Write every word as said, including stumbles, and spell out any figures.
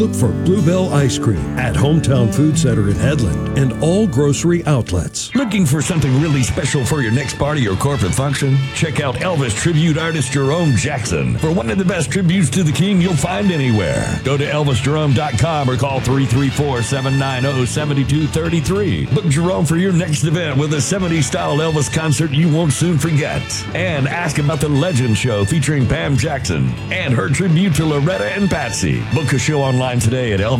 Look for Bluebell Ice Cream at Hometown Food Center in Headland and all grocery outlets. Looking for something really special for your next party or corporate function? Check out Elvis tribute artist Jerome Jackson for one of the best tributes to the King you'll find anywhere. Go to elvis jerome dot com or call three three four, seven nine zero, seven two three three. Book Jerome for your next event with a seventies-style Elvis concert you won't soon forget. And ask about the Legend Show featuring Pam Jackson and her tribute to Loretta and Patsy. Book a show online today at Elvis.